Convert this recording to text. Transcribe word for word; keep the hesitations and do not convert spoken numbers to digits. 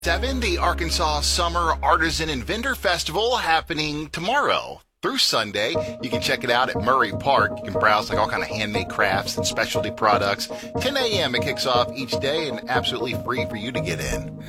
Seven, the Arkansas Summer Artisan and Vendor Festival happening tomorrow through Sunday. You can check it out at Murray Park. You can browse like all kind of handmade crafts and specialty products. ten a.m. it kicks off each day and absolutely free for you to get in.